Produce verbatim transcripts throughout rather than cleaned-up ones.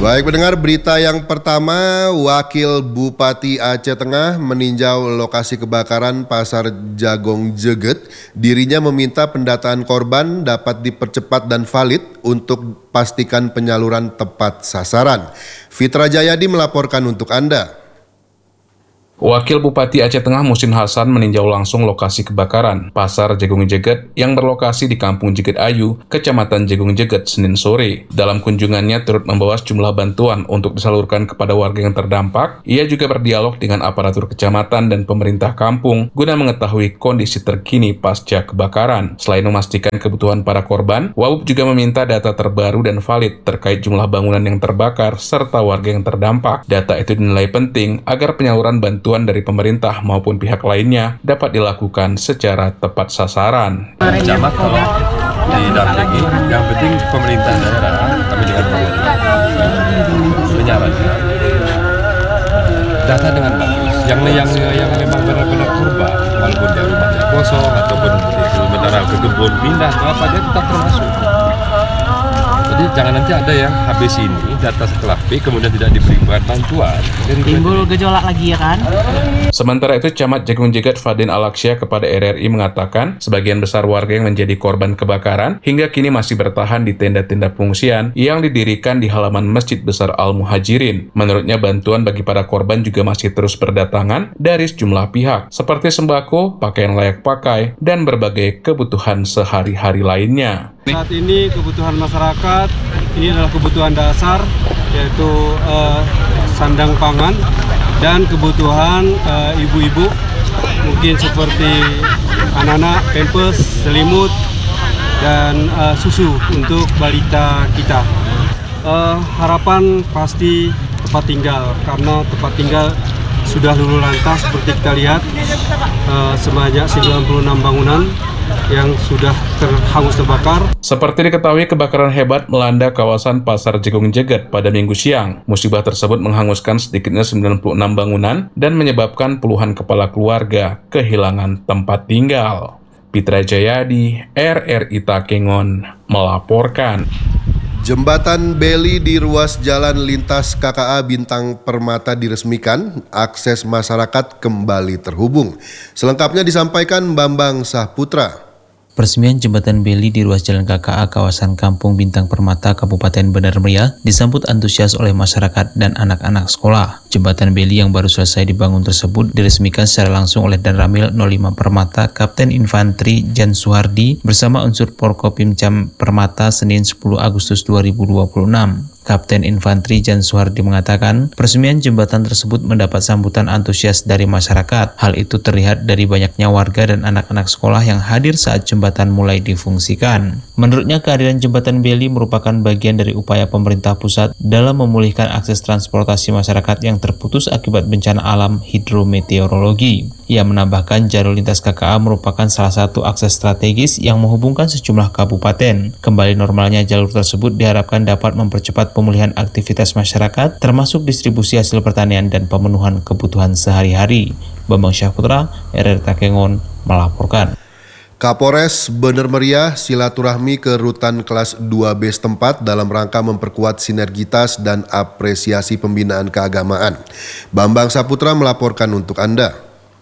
Baik pendengar, berita yang pertama, Wakil Bupati Aceh Tengah meninjau lokasi kebakaran Pasar Jagong Jeget. Dirinya meminta pendataan korban dapat dipercepat dan valid untuk pastikan penyaluran tepat sasaran. Fitra Jayadi melaporkan untuk Anda. Wakil Bupati Aceh Tengah Muhsin Hasan meninjau langsung lokasi kebakaran Pasar Jagong Jeget yang berlokasi di Kampung Jeget Ayu, Kecamatan Jagong Jeget, Senin sore. Dalam kunjungannya turut membawa sejumlah bantuan untuk disalurkan kepada warga yang terdampak. Ia juga berdialog dengan aparatur kecamatan dan pemerintah kampung guna mengetahui kondisi terkini pasca kebakaran. Selain memastikan kebutuhan para korban, Wawub juga meminta data terbaru dan valid terkait jumlah bangunan yang terbakar serta warga yang terdampak. Data itu dinilai penting agar penyaluran bantuan Bantuan dari pemerintah maupun pihak lainnya dapat dilakukan secara tepat sasaran. Camat kalau didampingi, yang penting pemerintah daerah, kami dengan pemerintah menyarankan data dengan bagus. Yang yang yang memang benar-benar korban, walaupun dia rumahnya kosong ataupun di benar ke kebun pindah atau apa, dia tetap termasuk. Jadi jangan nanti ada yang habis ini data setelah P kemudian tidak diberikan bantuan. Timbul gejolak lagi ya kan? Sementara itu, Camat Jagong Jeget Fadin Alaksya kepada R R I mengatakan sebagian besar warga yang menjadi korban kebakaran hingga kini masih bertahan di tenda-tenda pengungsian yang didirikan di halaman Masjid Besar Al-Muhajirin. Menurutnya bantuan bagi para korban juga masih terus berdatangan dari sejumlah pihak seperti sembako, pakaian layak pakai, dan berbagai kebutuhan sehari-hari lainnya. Saat ini kebutuhan masyarakat ini adalah kebutuhan dasar, yaitu uh, sandang pangan dan kebutuhan uh, ibu-ibu mungkin seperti anak-anak, pampers, selimut, dan uh, susu untuk balita kita. Uh, harapan pasti tempat tinggal, karena tempat tinggal sudah luluh lantas seperti kita lihat, uh, sebanyak sembilan puluh enam bangunan yang sudah terhangus terbakar. Seperti diketahui, kebakaran hebat melanda kawasan Pasar Jagong Jeget pada Minggu siang. Musibah tersebut menghanguskan sedikitnya sembilan puluh enam bangunan dan menyebabkan puluhan kepala keluarga kehilangan tempat tinggal. Fitra Jayadi, R R I Takengon, melaporkan. Jembatan Beli di ruas jalan lintas K K A Bintang Permata diresmikan, akses masyarakat kembali terhubung. Selengkapnya disampaikan Bambang Sahputra. Peresmian Jembatan Beli di ruas Jalan K K A kawasan Kampung Bintang Permata, Kabupaten Benar Meriah disambut antusias oleh masyarakat dan anak-anak sekolah. Jembatan Beli yang baru selesai dibangun tersebut diresmikan secara langsung oleh Danramil nol lima Permata Kapten Infantri Jan Suhardi bersama unsur Porkopimcam Permata Senin sepuluh Agustus dua ribu dua puluh enam. Kapten Infantri Jan Suhardi mengatakan peresmian jembatan tersebut mendapat sambutan antusias dari masyarakat. Hal itu terlihat dari banyaknya warga dan anak-anak sekolah yang hadir saat jembatan mulai difungsikan. Menurutnya, kehadiran jembatan Beli merupakan bagian dari upaya pemerintah pusat dalam memulihkan akses transportasi masyarakat yang terputus akibat bencana alam hidrometeorologi. Ia menambahkan jalur lintas K K A merupakan salah satu akses strategis yang menghubungkan sejumlah kabupaten. Kembali normalnya jalur tersebut diharapkan dapat mempercepat pemulihan aktivitas masyarakat, termasuk distribusi hasil pertanian dan pemenuhan kebutuhan sehari-hari. Bambang Syahputra, R R I Takengon, melaporkan. Kapolres Benar Meriah silaturahmi ke Rutan Kelas dua B setempat dalam rangka memperkuat sinergitas dan apresiasi pembinaan keagamaan. Bambang Saputra melaporkan untuk Anda.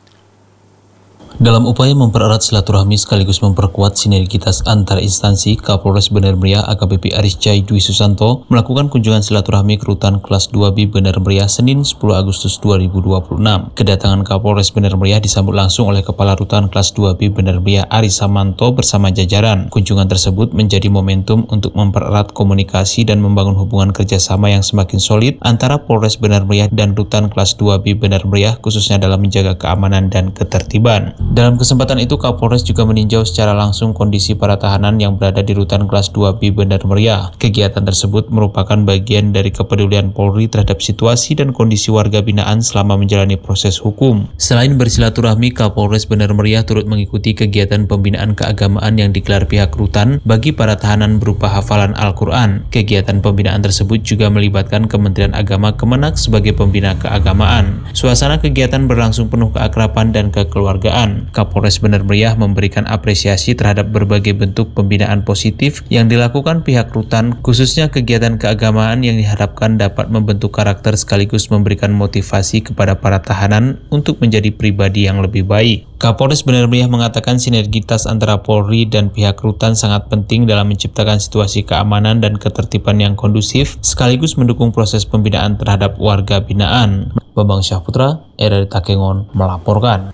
Dalam upaya mempererat silaturahmi sekaligus memperkuat sinergitas antar instansi, Kapolres Benar Meriah A K B P Arisjai Dwi Susanto melakukan kunjungan silaturahmi ke Rutan Kelas dua B Benar Meriah Senin sepuluh Agustus dua ribu dua puluh enam. Kedatangan Kapolres Benar Meriah disambut langsung oleh Kepala Rutan Kelas dua B Benar Meriah Ari Samanto bersama jajaran. Kunjungan tersebut menjadi momentum untuk mempererat komunikasi dan membangun hubungan kerjasama yang semakin solid antara Polres Benar Meriah dan Rutan Kelas dua B Benar Meriah, khususnya dalam menjaga keamanan dan ketertiban. Dalam kesempatan itu, Kapolres juga meninjau secara langsung kondisi para tahanan yang berada di Rutan Kelas dua B Benar Meriah. Kegiatan tersebut merupakan bagian dari kepedulian Polri terhadap situasi dan kondisi warga binaan selama menjalani proses hukum. Selain bersilaturahmi, Kapolres Benar Meriah turut mengikuti kegiatan pembinaan keagamaan yang digelar pihak Rutan bagi para tahanan berupa hafalan Al-Quran. Kegiatan pembinaan tersebut juga melibatkan Kementerian Agama Kemenak sebagai pembina keagamaan. Suasana kegiatan berlangsung penuh keakraban dan kekeluargaan. keagamaan. Kapolres Bener Meriah memberikan apresiasi terhadap berbagai bentuk pembinaan positif yang dilakukan pihak rutan, khususnya kegiatan keagamaan yang diharapkan dapat membentuk karakter sekaligus memberikan motivasi kepada para tahanan untuk menjadi pribadi yang lebih baik. Kapolres Bener Meriah mengatakan sinergitas antara Polri dan pihak rutan sangat penting dalam menciptakan situasi keamanan dan ketertiban yang kondusif, sekaligus mendukung proses pembinaan terhadap warga binaan. Bambang Syahputra, R R I Takengon, melaporkan.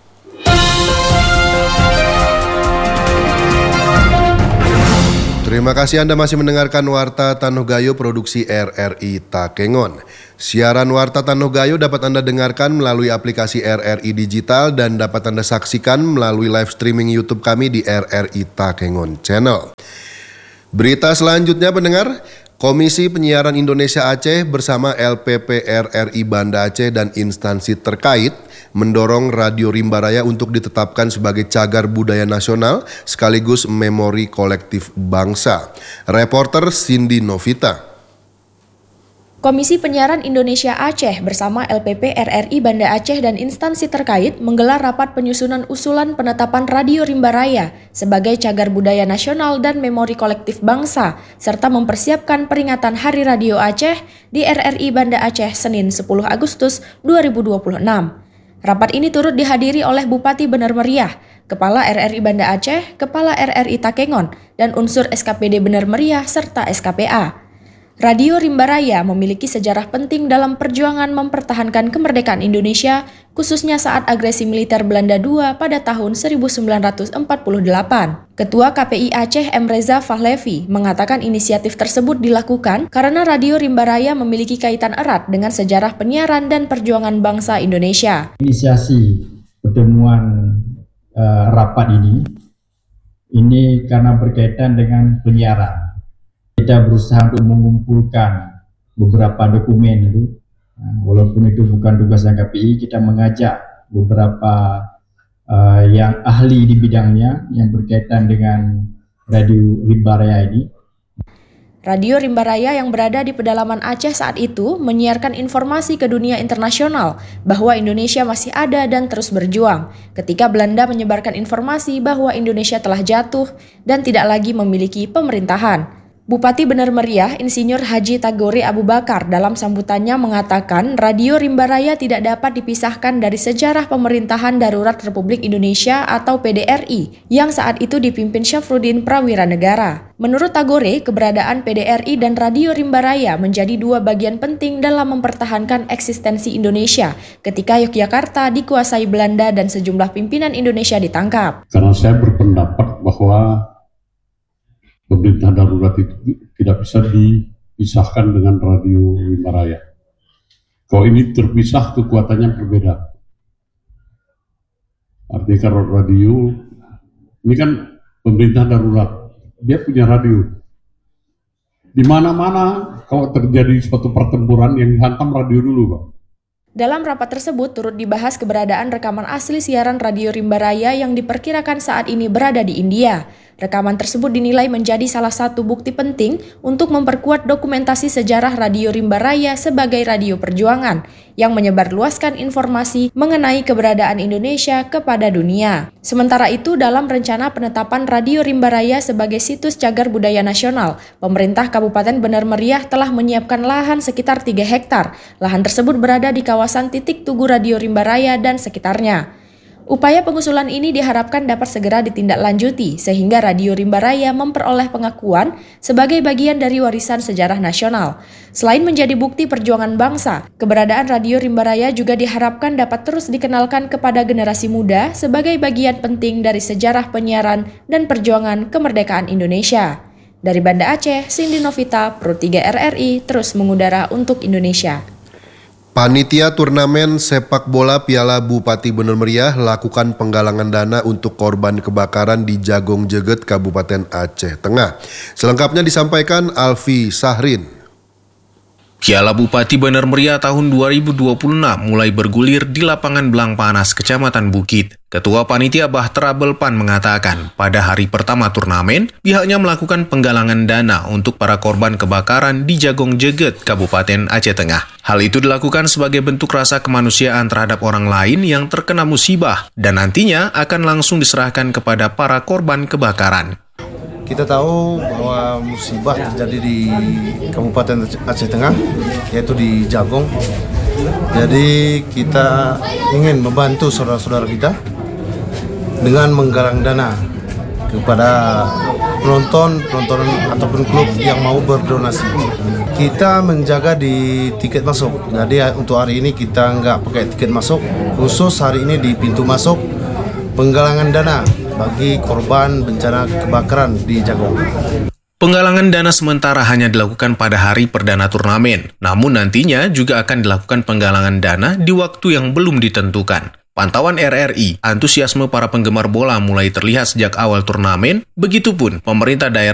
Terima kasih Anda masih mendengarkan Warta Tanuh Gayo produksi R R I Takengon. Siaran Warta Tanuh Gayo dapat Anda dengarkan melalui aplikasi R R I Digital dan dapat Anda saksikan melalui live streaming YouTube kami di R R I Takengon Channel. Berita selanjutnya pendengar, Komisi Penyiaran Indonesia Aceh bersama L P P R R I Banda Aceh dan instansi terkait mendorong Radio Rimba Raya untuk ditetapkan sebagai cagar budaya nasional sekaligus memori kolektif bangsa. Reporter Cindy Novita. Komisi Penyiaran Indonesia Aceh bersama L P P R R I Banda Aceh dan instansi terkait menggelar rapat penyusunan usulan penetapan Radio Rimba Raya sebagai cagar budaya nasional dan memori kolektif bangsa, serta mempersiapkan peringatan Hari Radio Aceh di R R I Banda Aceh Senin sepuluh Agustus dua ribu dua puluh enam. Rapat ini turut dihadiri oleh Bupati Bener Meriah, Kepala R R I Banda Aceh, Kepala R R I Takengon, dan unsur S K P D Bener Meriah serta S K P A. Radio Rimba Raya memiliki sejarah penting dalam perjuangan mempertahankan kemerdekaan Indonesia, khususnya saat agresi militer Belanda kedua pada tahun seribu sembilan ratus empat puluh delapan. Ketua K P I Aceh M. Reza Fahlevi mengatakan inisiatif tersebut dilakukan karena Radio Rimba Raya memiliki kaitan erat dengan sejarah penyiaran dan perjuangan bangsa Indonesia. Inisiasi pertemuan uh, rapat ini, ini karena berkaitan dengan penyiaran. Kita berusaha untuk mengumpulkan beberapa dokumen itu, walaupun itu bukan tugas K P I, kita mengajak beberapa uh, yang ahli di bidangnya yang berkaitan dengan Radio Rimba Raya ini. Radio Rimba Raya yang berada di pedalaman Aceh saat itu menyiarkan informasi ke dunia internasional bahwa Indonesia masih ada dan terus berjuang ketika Belanda menyebarkan informasi bahwa Indonesia telah jatuh dan tidak lagi memiliki pemerintahan. Bupati Bener Meriah, Insinyur Haji Tagore Abu Bakar dalam sambutannya mengatakan Radio Rimba Raya tidak dapat dipisahkan dari sejarah pemerintahan darurat Republik Indonesia atau P D R I yang saat itu dipimpin Syafruddin Prawira Negara. Menurut Tagore, keberadaan P D R I dan Radio Rimba Raya menjadi dua bagian penting dalam mempertahankan eksistensi Indonesia ketika Yogyakarta dikuasai Belanda dan sejumlah pimpinan Indonesia ditangkap. Karena saya berpendapat bahwa pemerintah darurat itu tidak bisa dipisahkan dengan Radio Rimba Raya. Kalau ini terpisah, kekuatannya berbeda. Artinya kalau radio, ini kan pemerintah darurat, dia punya radio. Di mana-mana kalau terjadi suatu pertempuran yang dihantam radio dulu, Pak. Dalam rapat tersebut turut dibahas keberadaan rekaman asli siaran Radio Rimba Raya yang diperkirakan saat ini berada di India. Rekaman tersebut dinilai menjadi salah satu bukti penting untuk memperkuat dokumentasi sejarah Radio Rimba Raya sebagai radio perjuangan yang menyebarluaskan informasi mengenai keberadaan Indonesia kepada dunia. Sementara itu, dalam rencana penetapan Radio Rimba Raya sebagai situs cagar budaya nasional, pemerintah Kabupaten Bener Meriah telah menyiapkan lahan sekitar tiga hektar. Lahan tersebut berada di kawasan titik tugu Radio Rimba Raya dan sekitarnya. Upaya pengusulan ini diharapkan dapat segera ditindaklanjuti sehingga Radio Rimba Raya memperoleh pengakuan sebagai bagian dari warisan sejarah nasional. Selain menjadi bukti perjuangan bangsa, keberadaan Radio Rimba Raya juga diharapkan dapat terus dikenalkan kepada generasi muda sebagai bagian penting dari sejarah penyiaran dan perjuangan kemerdekaan Indonesia. Dari Banda Aceh, Cindy Novita, Pro tiga R R I, terus mengudara untuk Indonesia. Panitia turnamen sepak bola Piala Bupati Bener Meriah lakukan penggalangan dana untuk korban kebakaran di Jagong Jeget, Kabupaten Aceh Tengah. Selengkapnya disampaikan Alfi Sahrin. Piala Bupati Bener Meriah tahun dua ribu dua puluh enam mulai bergulir di lapangan Belang Panas, Kecamatan Bukit. Ketua Panitia Bahtera Belpan mengatakan, pada hari pertama turnamen, pihaknya melakukan penggalangan dana untuk para korban kebakaran di Jagong Jeget, Kabupaten Aceh Tengah. Hal itu dilakukan sebagai bentuk rasa kemanusiaan terhadap orang lain yang terkena musibah, dan nantinya akan langsung diserahkan kepada para korban kebakaran. Kita tahu bahwa musibah terjadi di Kabupaten Aceh Tengah, yaitu di Jagong. Jadi kita ingin membantu saudara-saudara kita dengan menggalang dana kepada penonton, penonton ataupun klub yang mau berdonasi. Kita menjaga di tiket masuk. Jadi untuk hari ini kita nggak pakai tiket masuk, khusus hari ini di pintu masuk penggalangan dana bagi korban bencana kebakaran di Jagong. Penggalangan dana sementara hanya dilakukan pada hari perdana turnamen, namun nantinya juga akan dilakukan penggalangan dana di waktu yang belum ditentukan. Pantauan R R I, antusiasme para penggemar bola mulai terlihat sejak awal turnamen, begitupun pemerintah daerah